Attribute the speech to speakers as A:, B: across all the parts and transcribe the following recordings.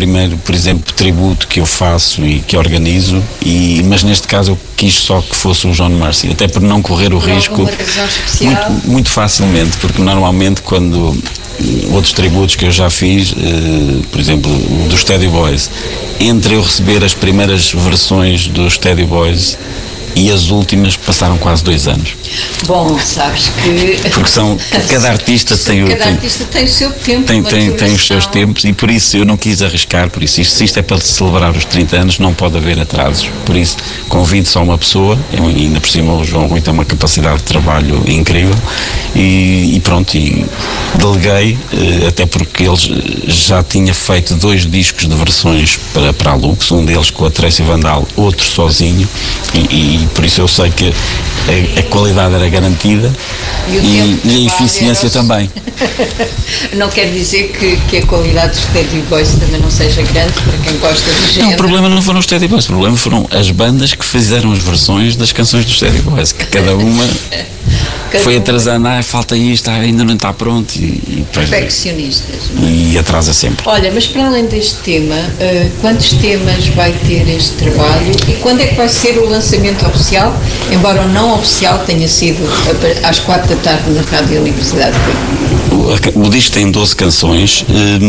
A: primeiro, por exemplo, tributo que eu faço e que organizo, mas neste caso eu quis só que fosse o John Mercy, até por não correr o risco muito facilmente, porque normalmente quando outros tributos que eu já fiz, por exemplo, o dos Teddy Boys, entre eu receber as primeiras versões dos Teddy Boys e as últimas passaram quase 2 anos.
B: Bom, sabes que...
A: Porque cada artista tem o
B: seu tempo.
A: Tem os seus tempos, e por isso eu não quis arriscar, por isso, se isto é para celebrar os 30 anos, não pode haver atrasos. Por isso, convido só uma pessoa, e ainda por cima o João Rui tem uma capacidade de trabalho incrível, e pronto, e deleguei, até porque ele já tinha feito 2 discos de versões para a Lux, um deles com a Tracy Vandal, outro sozinho, e por isso eu sei que a qualidade era garantida e a eficiência também.
B: Não quer dizer que a qualidade dos Teddy Boys também não seja grande para quem gosta do género.
A: Não, o problema não foram os Teddy Boys, o problema foram as bandas que fizeram as versões das canções dos Teddy Boys, que cada uma foi atrasando, falta isto, ainda não está pronto, e
B: perfeccionistas.
A: E atrasa sempre.
B: Olha, mas para além deste tema, quantos temas vai ter este trabalho e quando é que vai ser o lançamento oficial, embora o não oficial tenha sido às 4 da tarde na Rádio Universidade?
A: O disco tem 12 canções.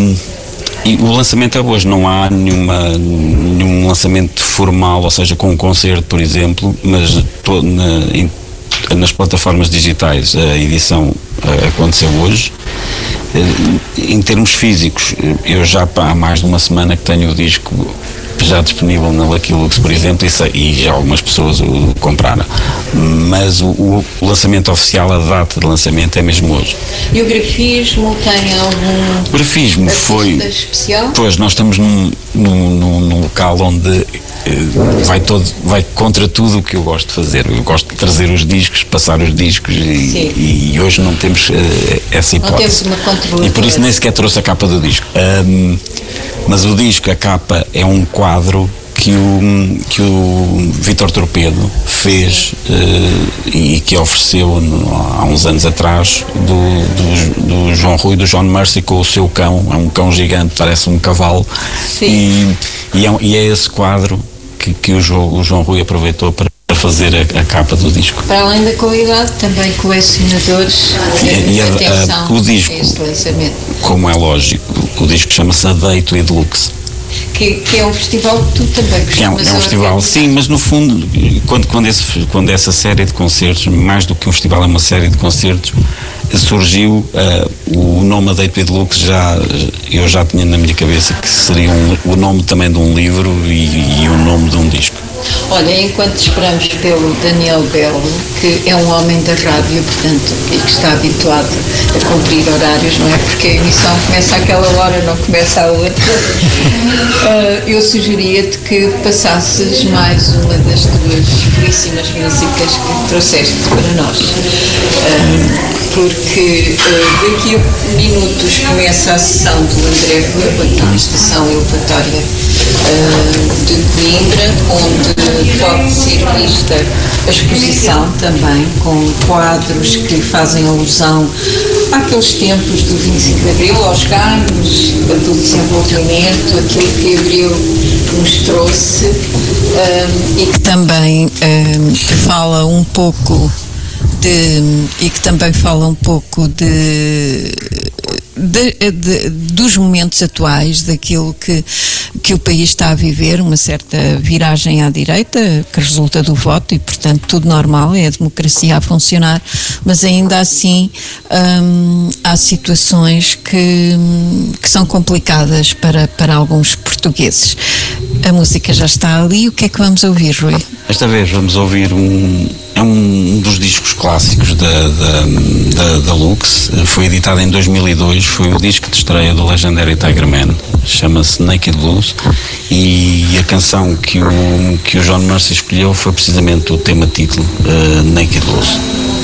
A: E o lançamento é hoje, não há nenhum lançamento formal, ou seja, com um concerto, por exemplo, mas nas plataformas digitais a edição aconteceu hoje. Em termos físicos, eu já há mais de uma semana que tenho o disco já disponível na Lucky Lux, por exemplo, e já algumas pessoas o compraram. Mas o lançamento oficial, a data de lançamento é mesmo hoje.
B: E o grafismo tem algum
A: grafismo foi
B: especial?
A: Pois, nós estamos num local onde vai contra tudo o que eu gosto de fazer. Eu gosto de trazer os discos, passar os discos e hoje não temos essa hipótese.
B: Não temos uma controladora.
A: E por isso nem sequer trouxe a capa do disco. Mas o disco, a capa, é um quadro que o Vítor Torpedo fez e que ofereceu há uns anos atrás do João Rui, do John Mercy, com o seu cão. É um cão gigante, parece um cavalo. E é esse quadro que o João Rui aproveitou para fazer a capa do disco.
B: Para além da qualidade, também colecionadores atenção
A: o disco,
B: a este lançamento.
A: Como é lógico, o disco chama-se A Deito e Deluxe.
B: Que é um festival que tu também costumas
A: É um festival, sim, mas no fundo, quando essa série de concertos, mais do que um festival, é uma série de concertos, surgiu o nome A Deito e Deluxe, eu já tinha na minha cabeça que seria o nome também de um livro e o nome de um disco.
B: Olha, enquanto esperamos pelo Daniel Belo, que é um homem da rádio, portanto, e que está habituado a cumprir horários, não é porque a emissão começa àquela hora, não começa à outra, eu sugeria-te que passasses mais uma das tuas belíssimas músicas que trouxeste para nós. Porque daqui a minutos começa a sessão do André Rua, na estação elevatória de Coimbra, onde pode ser vista a exposição também, com quadros que fazem alusão àqueles tempos do 25 de Abril, aos ganhos, do desenvolvimento, aquilo que Abril nos trouxe, e que também fala um pouco dos momentos atuais, daquilo que o país está a viver, uma certa viragem à direita que resulta do voto e, portanto, tudo normal, é a democracia a funcionar, mas ainda assim há situações que são complicadas para alguns portugueses. A música já está ali, o que é que vamos ouvir, Rui?
A: Esta vez vamos ouvir um dos discos clássicos da Lux, foi editado em 2002, foi o disco de estreia do Legendary Tiger Man, chama-se Naked Blues, e a canção que o John Mercy escolheu foi precisamente o tema título, Naked Blues.